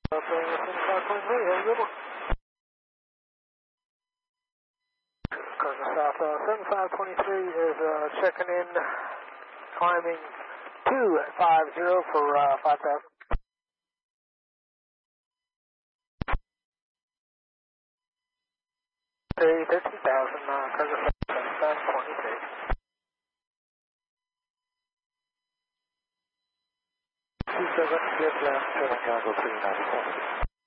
South 7523 is checking in, climbing 250 for 5,000. Hey, 13,000, Curtis 7523. 27, get left, 7 Chicago 394.